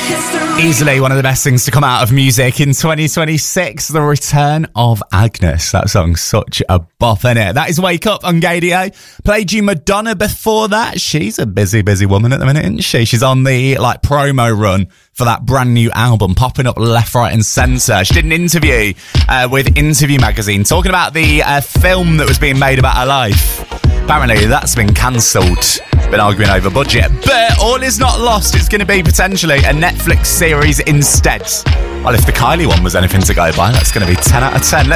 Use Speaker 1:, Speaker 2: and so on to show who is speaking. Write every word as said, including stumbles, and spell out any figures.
Speaker 1: Easily one of the best things to come out of music in twenty twenty-six, the return of Agnes. That song's such a bop, innit? That is Wake Up on Gaydio. Played you Madonna before that. She's a busy, busy woman at the minute, isn't she? She's on the like promo run for that brand new album, popping up left, right and centre. She did an interview uh, with Interview Magazine talking about the uh, film that was being made about her life. Apparently that's been cancelled. Been arguing over budget. But all is not lost. It's going to be potentially a Netflix series instead. Well, if the Kylie one was anything to go by, that's going to be ten out of ten. Let's